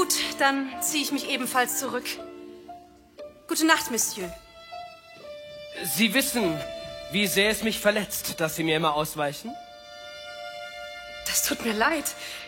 Gut, dann ziehe ich mich ebenfalls zurück. Gute Nacht, Monsieur. Sie wissen, wie sehr es mich verletzt, dass Sie mir immer ausweichen? Das tut mir leid.